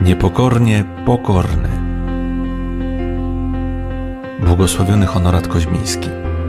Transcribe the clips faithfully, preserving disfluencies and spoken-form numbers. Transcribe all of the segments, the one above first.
Niepokornie pokorny. Błogosławiony Honorat Koźmiński.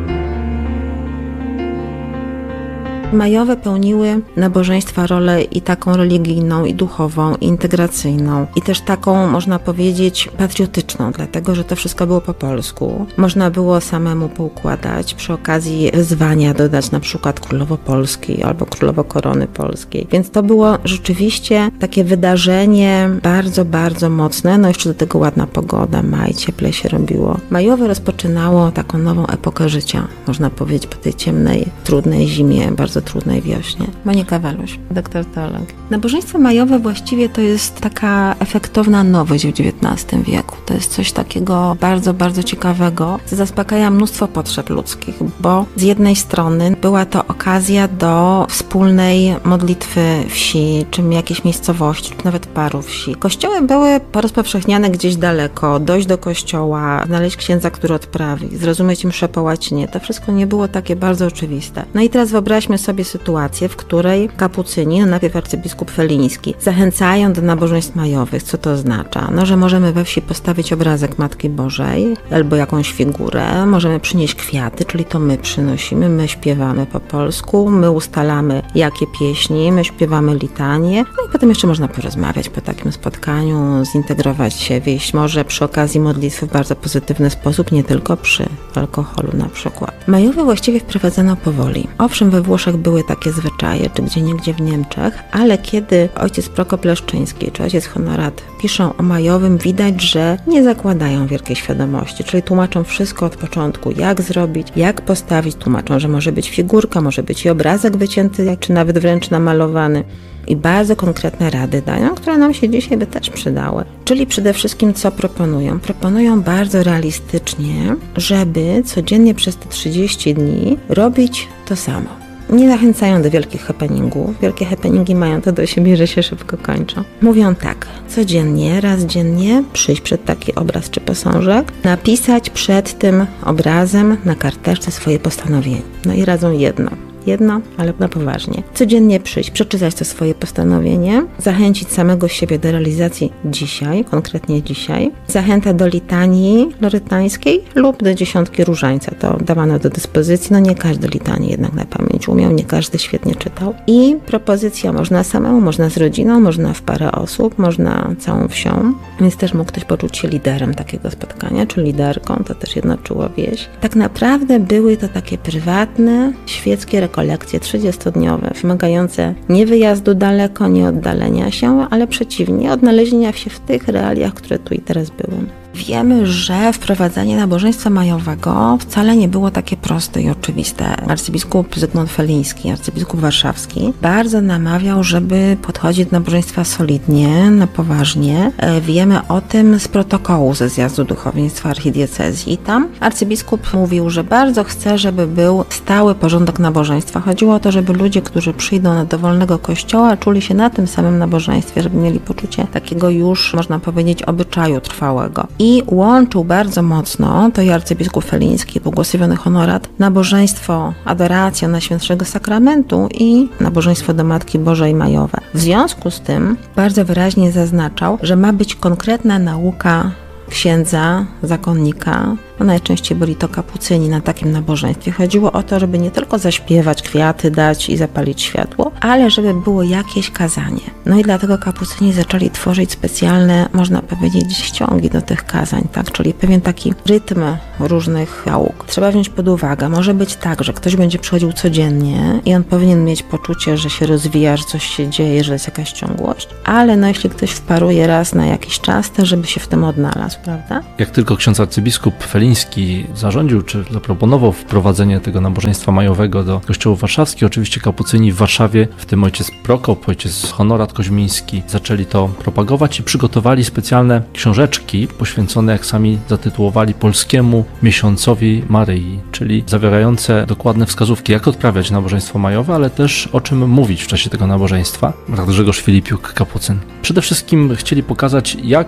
Majowe pełniły nabożeństwa rolę i taką religijną, i duchową, i integracyjną, i też taką, można powiedzieć, patriotyczną, dlatego, że to wszystko było po polsku. Można było samemu poukładać, przy okazji wyzwania dodać na przykład Królowo Polski albo Królowo Korony Polskiej. Więc to było rzeczywiście takie wydarzenie bardzo, bardzo mocne. No jeszcze do tego ładna pogoda, maj, cieplej się robiło. Majowe rozpoczynało taką nową epokę życia, można powiedzieć, po tej ciemnej, trudnej zimie, bardzo trudnej wiośnie. Monika Waluś, doktor teologii. Nabożeństwo majowe właściwie to jest taka efektowna nowość w dziewiętnastym wieku. To jest coś takiego bardzo, bardzo ciekawego, co zaspokaja mnóstwo potrzeb ludzkich, bo z jednej strony była to okazja do wspólnej modlitwy wsi, czy jakiejś miejscowości, czy nawet paru wsi. Kościoły były porozpowszechniane gdzieś daleko, dojść do kościoła, znaleźć księdza, który odprawi, zrozumieć mszę po łacinie. To wszystko nie było takie bardzo oczywiste. No i teraz wyobraźmy sobie sytuację, w której kapucyni, no najpierw arcybiskup Feliński, zachęcają do nabożeństw majowych. Co to oznacza? No, że możemy we wsi postawić obrazek Matki Bożej albo jakąś figurę, możemy przynieść kwiaty, czyli to my przynosimy, my śpiewamy po polsku, my ustalamy jakie pieśni, my śpiewamy litanie, no i potem jeszcze można porozmawiać po takim spotkaniu, zintegrować się, wyjść może przy okazji modlitwy w bardzo pozytywny sposób, nie tylko przy alkoholu na przykład. Majowe właściwie wprowadzano powoli. Owszem, we Włoszech były takie zwyczaje, czy gdzieniegdzie w Niemczech, ale kiedy ojciec Prokop Leszczyński, czy ojciec Honorat piszą o majowym, widać, że nie zakładają wielkiej świadomości, czyli tłumaczą wszystko od początku, jak zrobić, jak postawić, tłumaczą, że może być figurka, może być i obrazek wycięty, czy nawet wręcz namalowany. I bardzo konkretne rady dają, które nam się dzisiaj by też przydały. Czyli przede wszystkim co proponują? Proponują bardzo realistycznie, żeby codziennie przez te trzydzieści dni robić to samo. Nie zachęcają do wielkich happeningów. Wielkie happeningi mają to do siebie, że się szybko kończą. Mówią tak, codziennie, raz dziennie przyjść przed taki obraz czy posążek, napisać przed tym obrazem na karteczce swoje postanowienie. No i radzą jedno. Jedno, ale na poważnie. Codziennie przyjść, przeczytać to swoje postanowienie, zachęcić samego siebie do realizacji dzisiaj, konkretnie dzisiaj. Zachęta do litanii lorytańskiej lub do dziesiątki różańca. To dawano do dyspozycji. No nie każdy litanii jednak na pamięć umiał, nie każdy świetnie czytał. I propozycja można samemu, można z rodziną, można w parę osób, można całą wsią. Więc też mógł ktoś poczuć się liderem takiego spotkania, czy liderką, to też jednoczyło wieś. Tak naprawdę były to takie prywatne, świeckie rekolekcje trzydziestodniowe, wymagające nie wyjazdu daleko, nie oddalenia się, ale przeciwnie, odnalezienia się w tych realiach, które tu i teraz były. Wiemy, że wprowadzanie nabożeństwa majowego wcale nie było takie proste i oczywiste. Arcybiskup Zygmunt Feliński, arcybiskup warszawski, bardzo namawiał, żeby podchodzić do nabożeństwa solidnie, na poważnie. Wiemy o tym z protokołu ze zjazdu duchowieństwa archidiecezji. Tam arcybiskup mówił, że bardzo chce, żeby był stały porządek nabożeństwa. Chodziło o to, żeby ludzie, którzy przyjdą do dowolnego kościoła, czuli się na tym samym nabożeństwie, żeby mieli poczucie takiego już, można powiedzieć, obyczaju trwałego. I łączył bardzo mocno, to i arcybiskup Feliński, błogosławiony Honorat, nabożeństwo, adorację Najświętszego Sakramentu i nabożeństwo do Matki Bożej majowe. W związku z tym bardzo wyraźnie zaznaczał, że ma być konkretna nauka księdza, zakonnika, no najczęściej byli to kapucyni na takim nabożeństwie. Chodziło o to, żeby nie tylko zaśpiewać, kwiaty dać i zapalić światło, ale żeby było jakieś kazanie. No i dlatego kapucyni zaczęli tworzyć specjalne, można powiedzieć, ściągi do tych kazań, tak? Czyli pewien taki rytm różnych nauk. Trzeba wziąć pod uwagę, może być tak, że ktoś będzie przychodził codziennie i on powinien mieć poczucie, że się rozwija, że coś się dzieje, że jest jakaś ciągłość, ale no jeśli ktoś wparuje raz na jakiś czas, to żeby się w tym odnalazł, prawda? Jak tylko ksiądz arcybiskup Feliński zarządził, czy zaproponował wprowadzenie tego nabożeństwa majowego do kościołów warszawskich, oczywiście kapucyni w Warszawie, w tym ojciec Prokop, ojciec Honorat Koźmiński, zaczęli to propagować i przygotowali specjalne książeczki poświęcone, jak sami zatytułowali, polskiemu miesiącowi Maryi, czyli zawierające dokładne wskazówki, jak odprawiać nabożeństwo majowe, ale też o czym mówić w czasie tego nabożeństwa. Brat Grzegorz Filipiuk, kapucyn. Przede wszystkim chcieli pokazać, jak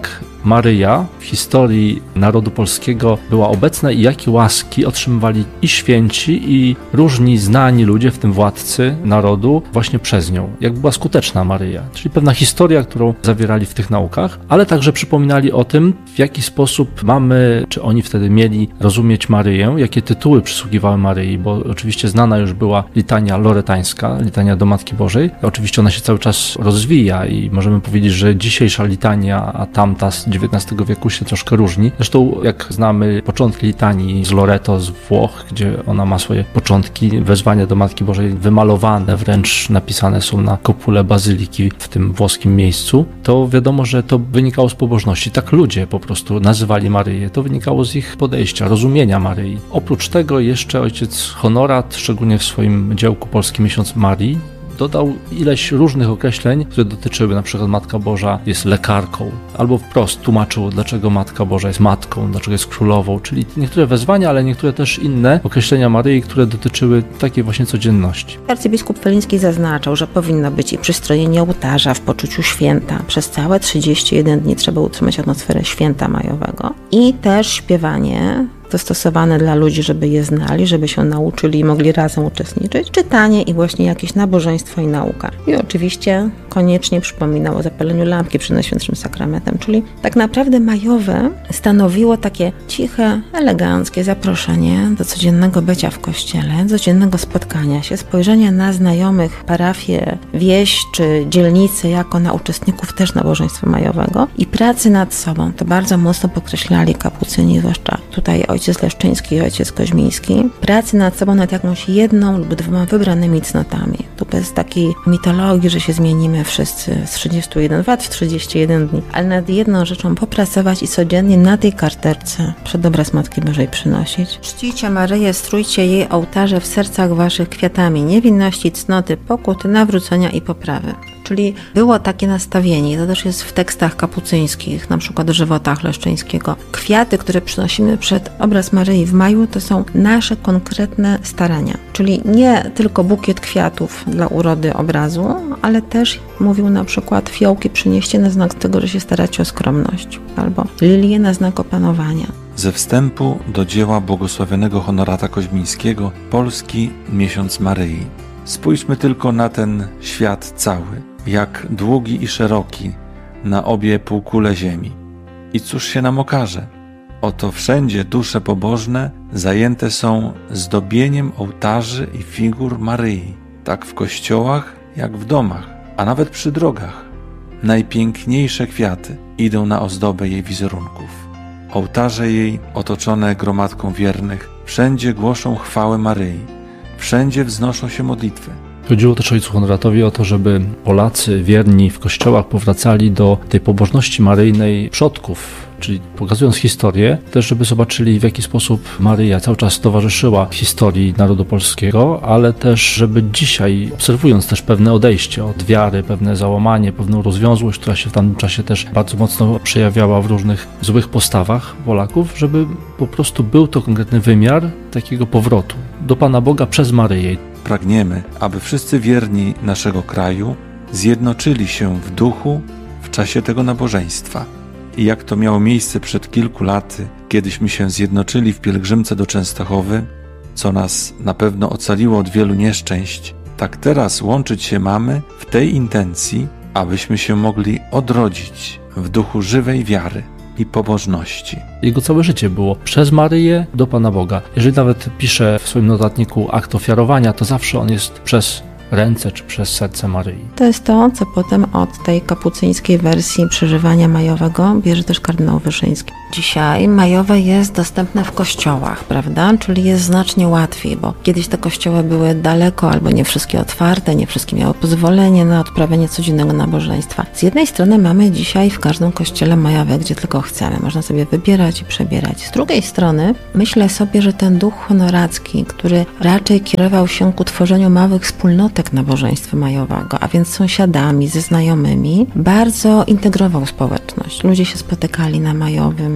Maryja w historii narodu polskiego była obecna i jakie łaski otrzymywali i święci, i różni znani ludzie, w tym władcy narodu, właśnie przez nią. Jak była skuteczna Maryja. Czyli pewna historia, którą zawierali w tych naukach, ale także przypominali o tym, w jaki sposób mamy, czy oni wtedy mieli rozumieć Maryję, jakie tytuły przysługiwały Maryi, bo oczywiście znana już była litania loretańska, litania do Matki Bożej. Oczywiście ona się cały czas rozwija i możemy powiedzieć, że dzisiejsza litania, a tamta z dziewiętnastego wieku się troszkę różni. Zresztą jak znamy początki litanii z Loreto, z Włoch, gdzie ona ma swoje początki, wezwania do Matki Bożej wymalowane, wręcz napisane są na kopule bazyliki w tym włoskim miejscu, to wiadomo, że to wynikało z pobożności. Tak ludzie po prostu nazywali Maryję. To wynikało z ich podejścia, rozumienia Maryi. Oprócz tego jeszcze ojciec Honorat, szczególnie w swoim dziełku Polski Miesiąc Marii, dodał ileś różnych określeń, które dotyczyły, na przykład Matka Boża jest lekarką, albo wprost tłumaczył, dlaczego Matka Boża jest matką, dlaczego jest królową, czyli niektóre wezwania, ale niektóre też inne określenia Maryi, które dotyczyły takiej właśnie codzienności. Arcybiskup Feliński zaznaczał, że powinno być i przystrojenie ołtarza w poczuciu święta. Przez całe trzydzieści jeden dni trzeba utrzymać atmosferę święta majowego i też śpiewanie dostosowane dla ludzi, żeby je znali, żeby się nauczyli i mogli razem uczestniczyć, czytanie i właśnie jakieś nabożeństwo i nauka. I oczywiście koniecznie przypominał o zapaleniu lampki przed Najświętszym Sakramentem, czyli tak naprawdę majowe stanowiło takie ciche, eleganckie zaproszenie do codziennego bycia w kościele, codziennego spotkania się, spojrzenia na znajomych, parafię, wieś czy dzielnicy jako na uczestników też nabożeństwa majowego i pracy nad sobą. To bardzo mocno podkreślali kapucyni, zwłaszcza tutaj ojciec Leszczyński i ojciec Koźmiński, pracy nad sobą nad jakąś jedną lub dwoma wybranymi cnotami. Tu bez takiej mitologii, że się zmienimy wszyscy z trzydziestu jeden wat w trzydzieści jeden dni, ale nad jedną rzeczą popracować i codziennie na tej karteczce przed obraz Matki Bożej przynosić. Czcijcie Maryję, strójcie jej ołtarze w sercach waszych kwiatami niewinności, cnoty, pokuty, nawrócenia i poprawy. Czyli było takie nastawienie, to też jest w tekstach kapucyńskich, na przykład w żywotach Leszczyńskiego. Kwiaty, które przynosimy przed obraz Maryi w maju, to są nasze konkretne starania. Czyli nie tylko bukiet kwiatów dla urody obrazu, ale też mówił na przykład fiołki przynieście na znak tego, że się staracie o skromność, albo lilie na znak opanowania. Ze wstępu do dzieła błogosławionego Honorata Koźmińskiego Polski Miesiąc Maryi. Spójrzmy tylko na ten świat cały, jak długi i szeroki, na obie półkule ziemi. I cóż się nam okaże? Oto wszędzie dusze pobożne zajęte są zdobieniem ołtarzy i figur Maryi, tak w kościołach, jak w domach, a nawet przy drogach. Najpiękniejsze kwiaty idą na ozdobę jej wizerunków. Ołtarze jej, otoczone gromadką wiernych, wszędzie głoszą chwałę Maryi, wszędzie wznoszą się modlitwy. Chodziło też ojcu Honoratowi o to, żeby Polacy wierni w kościołach powracali do tej pobożności maryjnej przodków, czyli pokazując historię, też żeby zobaczyli, w jaki sposób Maryja cały czas towarzyszyła historii narodu polskiego, ale też żeby dzisiaj, obserwując też pewne odejście od wiary, pewne załamanie, pewną rozwiązłość, która się w tamtym czasie też bardzo mocno przejawiała w różnych złych postawach Polaków, żeby po prostu był to konkretny wymiar takiego powrotu do Pana Boga przez Maryję. Pragniemy, aby wszyscy wierni naszego kraju zjednoczyli się w duchu w czasie tego nabożeństwa. I jak to miało miejsce przed kilku laty, kiedyśmy się zjednoczyli w pielgrzymce do Częstochowy, co nas na pewno ocaliło od wielu nieszczęść, tak teraz łączyć się mamy w tej intencji, abyśmy się mogli odrodzić w duchu żywej wiary i pobożności. Jego całe życie było przez Maryję do Pana Boga. Jeżeli nawet pisze w swoim notatniku akt ofiarowania, to zawsze on jest przez ręce czy przez serce Maryi. To jest to, co potem od tej kapucyńskiej wersji przeżywania majowego bierze też kardynał Wyszyński. Dzisiaj majowe jest dostępne w kościołach, prawda? Czyli jest znacznie łatwiej, bo kiedyś te kościoły były daleko albo nie wszystkie otwarte, nie wszystkie miały pozwolenie na odprawianie codziennego nabożeństwa. Z jednej strony mamy dzisiaj w każdym kościele majowe, gdzie tylko chcemy. Można sobie wybierać i przebierać. Z drugiej strony myślę sobie, że ten duch honoracki, który raczej kierował się ku tworzeniu małych wspólnotek nabożeństwa majowego, a więc sąsiadami, ze znajomymi, bardzo integrował społeczność. Ludzie się spotykali na majowym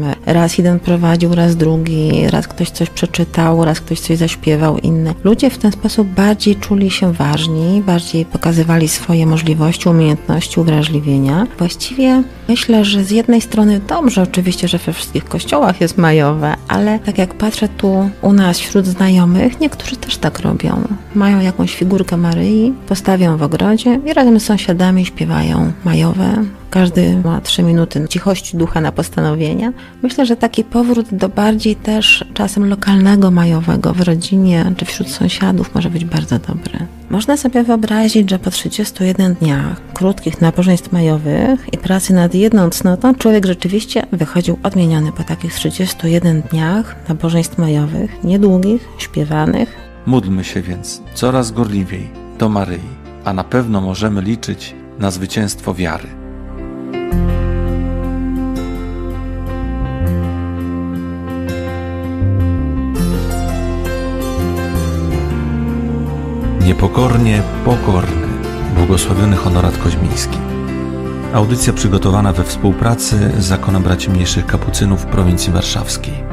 znajome. Raz jeden prowadził, raz drugi, raz ktoś coś przeczytał, raz ktoś coś zaśpiewał, inny. Ludzie w ten sposób bardziej czuli się ważni, bardziej pokazywali swoje możliwości, umiejętności, uwrażliwienia. Właściwie myślę, że z jednej strony dobrze oczywiście, że we wszystkich kościołach jest majowe, ale tak jak patrzę tu u nas wśród znajomych, niektórzy też tak robią. Mają jakąś figurkę Maryi, postawią w ogrodzie i razem z sąsiadami śpiewają majowe. Każdy ma trzy minuty cichości ducha na postanowienia. Myślę, że taki powrót do bardziej też czasem lokalnego majowego w rodzinie czy wśród sąsiadów może być bardzo dobry. Można sobie wyobrazić, że po trzydziestu jeden dniach krótkich nabożeństw majowych i pracy nad jedną cnotą człowiek rzeczywiście wychodził odmieniony po takich trzydziestu jeden dniach nabożeństw majowych, niedługich, śpiewanych. Módlmy się więc coraz gorliwiej do Maryi, a na pewno możemy liczyć na zwycięstwo wiary. Niepokornie pokorny. Błogosławiony Honorat Koźmiński. Audycja przygotowana we współpracy z Zakonem Braci Mniejszych Kapucynów w prowincji warszawskiej.